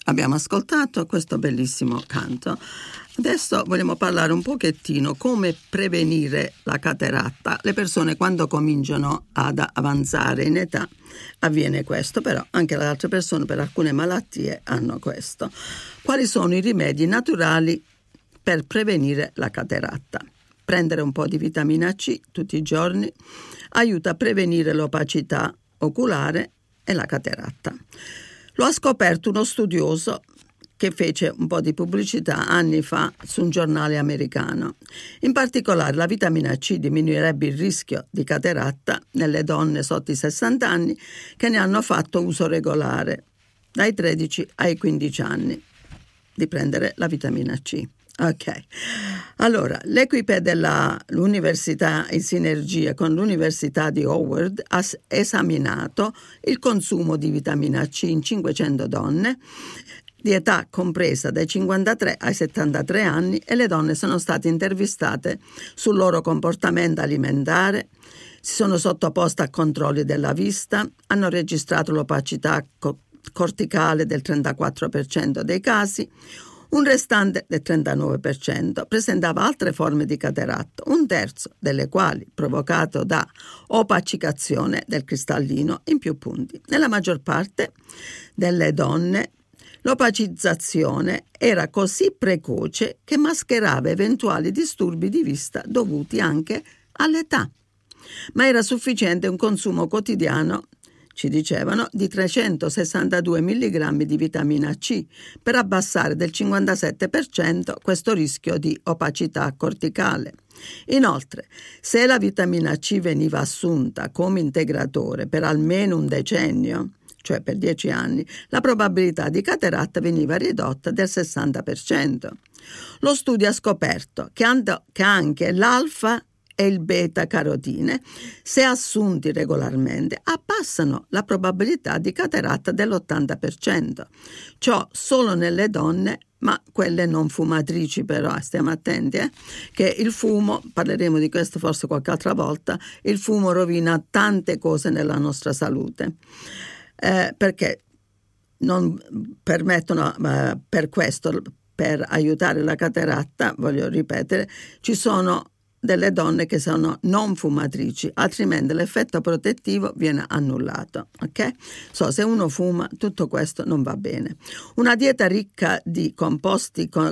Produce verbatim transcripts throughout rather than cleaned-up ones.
abbiamo ascoltato questo bellissimo canto. Adesso vogliamo parlare un pochettino come prevenire la cataratta. Le persone quando cominciano ad avanzare in età avviene questo, però anche le altre persone per alcune malattie hanno questo. Quali sono i rimedi naturali per prevenire la cataratta? Prendere un po' di vitamina C tutti i giorni aiuta a prevenire l'opacità oculare e la cataratta. Lo ha scoperto uno studioso che fece un po' di pubblicità anni fa su un giornale americano. In particolare la vitamina C diminuirebbe il rischio di cataratta nelle donne sotto i sessanta anni che ne hanno fatto uso regolare dai tredici ai quindici anni di prendere la vitamina C. Ok, allora l'Equipe dell'Università in sinergia con l'Università di Howard ha esaminato il consumo di vitamina C in cinquecento donne di età compresa dai cinquantatré ai settantatré anni e le donne sono state intervistate sul loro comportamento alimentare, si sono sottoposte a controlli della vista, hanno registrato l'opacità co- corticale del trentaquattro per cento dei casi, un restante del trentanove per cento presentava altre forme di cataratta, un terzo delle quali provocato da opacicazione del cristallino in più punti. Nella maggior parte delle donne l'opacizzazione era così precoce che mascherava eventuali disturbi di vista dovuti anche all'età. Ma era sufficiente un consumo quotidiano, ci dicevano, di trecentosessantadue milligrammi di vitamina C per abbassare del cinquantasette per cento questo rischio di opacità corticale. Inoltre, se la vitamina C veniva assunta come integratore per almeno un decennio, cioè per dieci anni, la probabilità di cataratta veniva ridotta del sessanta per cento. Lo studio ha scoperto che anche l'alfa e il beta-carotine, se assunti regolarmente, abbassano la probabilità di cataratta dell'ottanta per cento. Ciò solo nelle donne, ma quelle non fumatrici però, stiamo attenti, eh? Che il fumo, parleremo di questo forse qualche altra volta, il fumo rovina tante cose nella nostra salute. Eh, perché non permettono, eh, per questo, per aiutare la cataratta, voglio ripetere, ci sono delle donne che sono non fumatrici, altrimenti l'effetto protettivo viene annullato. Ok? So, se uno fuma, tutto questo non va bene. Una dieta ricca di composti co-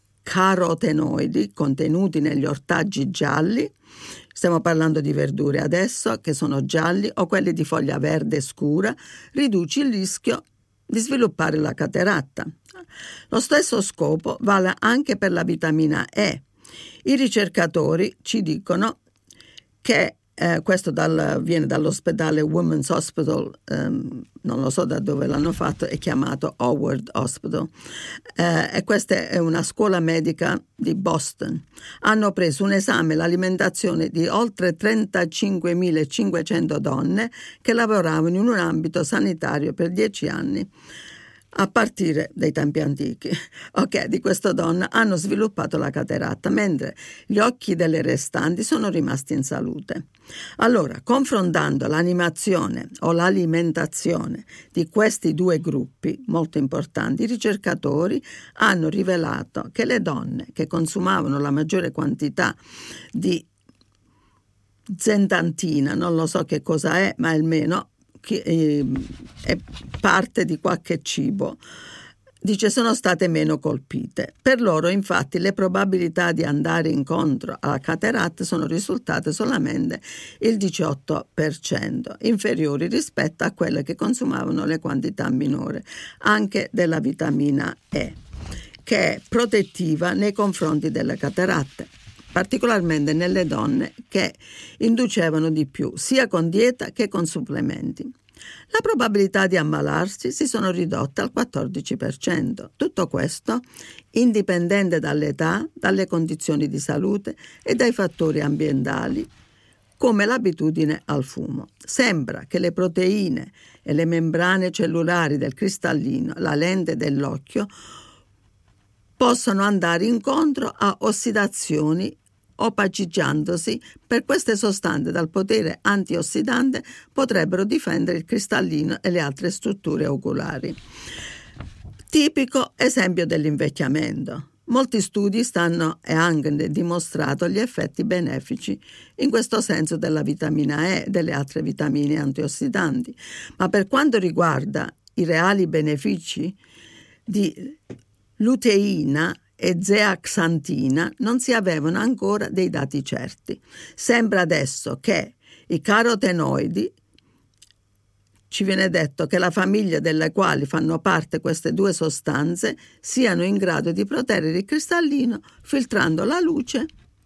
carotenoidi contenuti negli ortaggi gialli, stiamo parlando di verdure adesso che sono gialli o quelli di foglia verde scura, riduce il rischio di sviluppare la cataratta. Lo stesso scopo vale anche per la vitamina E. I ricercatori ci dicono che eh, questo dal, viene dall'ospedale Women's Hospital, ehm, non lo so da dove l'hanno fatto, è chiamato Howard Hospital, eh, e questa è una scuola medica di Boston. Hanno preso un esame l'alimentazione di oltre trentacinquemilacinquecento donne che lavoravano in un ambito sanitario per dieci anni. A partire dai tempi antichi, ok, di questa donna hanno sviluppato la cataratta, mentre gli occhi delle restanti sono rimasti in salute. Allora, confrontando l'animazione o l'alimentazione di questi due gruppi molto importanti, i ricercatori hanno rivelato che le donne che consumavano la maggiore quantità di zeaxantina, non lo so che cosa è, ma almeno che è parte di qualche cibo, dice, sono state meno colpite. Per loro infatti le probabilità di andare incontro alla cataratta sono risultate solamente il diciotto per cento, inferiori rispetto a quelle che consumavano le quantità minori anche della vitamina E, che è protettiva nei confronti delle cataratte, particolarmente nelle donne che inducevano di più, sia con dieta che con supplementi. La probabilità di ammalarsi si sono ridotte al quattordici per cento. Tutto questo indipendente dall'età, dalle condizioni di salute e dai fattori ambientali, come l'abitudine al fumo. Sembra che le proteine e le membrane cellulari del cristallino, la lente dell'occhio, possano andare incontro a ossidazioni opacizzandosi. Per queste sostanze dal potere antiossidante potrebbero difendere il cristallino e le altre strutture oculari. Tipico esempio dell'invecchiamento. Molti studi stanno e hanno dimostrato gli effetti benefici in questo senso della vitamina E e delle altre vitamine antiossidanti, ma per quanto riguarda i reali benefici di luteina e zeaxantina non si avevano ancora dei dati certi. Sembra adesso che i carotenoidi, ci viene detto che la famiglia delle quali fanno parte queste due sostanze siano in grado di proteggere il cristallino filtrando la luce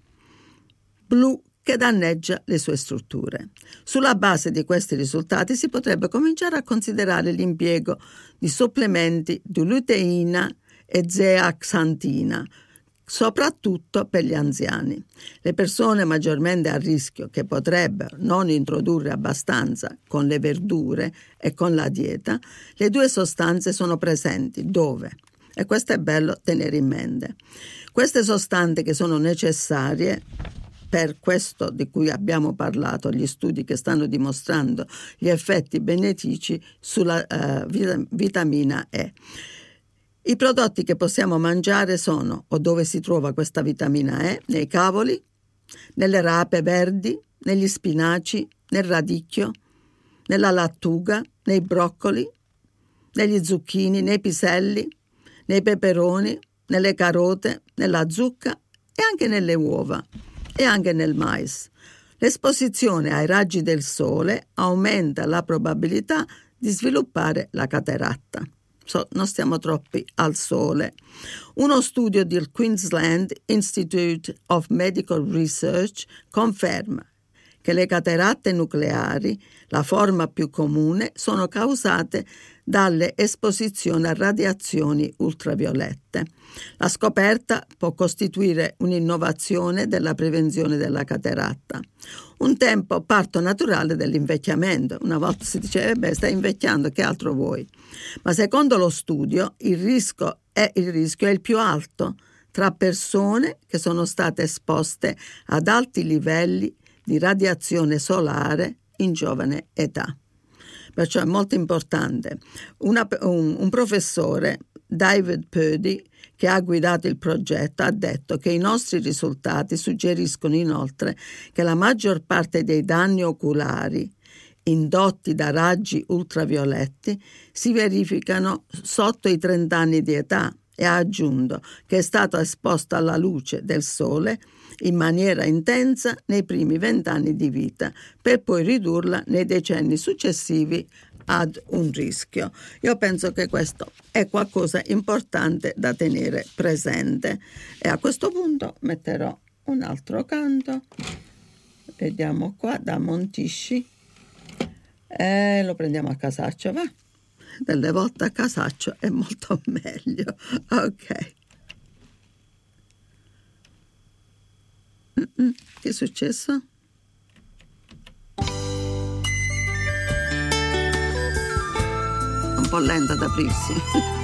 blu che danneggia le sue strutture. Sulla base di questi risultati si potrebbe cominciare a considerare l'impiego di supplementi di luteina e zeaxantina, soprattutto per gli anziani. Le persone maggiormente a rischio che potrebbero non introdurre abbastanza con le verdure e con la dieta, le due sostanze sono presenti dove? E questo è bello tenere in mente. Queste sostanze che sono necessarie per questo di cui abbiamo parlato, gli studi che stanno dimostrando gli effetti benefici sulla uh, vit- vitamina E. I prodotti che possiamo mangiare sono, o dove si trova questa vitamina E, nei cavoli, nelle rape verdi, negli spinaci, nel radicchio, nella lattuga, nei broccoli, negli zucchini, nei piselli, nei peperoni, nelle carote, nella zucca e anche nelle uova e anche nel mais. L'esposizione ai raggi del sole aumenta la probabilità di sviluppare la cateratta. So, non stiamo troppi al sole. Uno studio del Queensland Institute of Medical Research conferma che le cataratte nucleari, la forma più comune, sono causate dalle esposizioni a radiazioni ultraviolette. La scoperta può costituire un'innovazione della prevenzione della cataratta. Un tempo parto naturale dell'invecchiamento. Una volta si diceva, beh, stai invecchiando, che altro vuoi? Ma secondo lo studio il rischio è, il rischio è il più alto tra persone che sono state esposte ad alti livelli di radiazione solare in giovane età. Perciò è molto importante. Una, un, un professore, David Purdy, che ha guidato il progetto, ha detto che i nostri risultati suggeriscono inoltre che la maggior parte dei danni oculari indotti da raggi ultravioletti si verificano sotto i trenta anni di età, e ha aggiunto che è stato esposto alla luce del sole in maniera intensa nei primi vent'anni di vita, per poi ridurla nei decenni successivi ad un rischio. Io penso che questo è qualcosa importante da tenere presente, e a questo punto metterò un altro canto, vediamo qua, da Montisci, e lo prendiamo a casaccio, va? Delle volte a casaccio è molto meglio. Ok. Mm-mm. Che è successo? Un po' lenta ad aprirsi.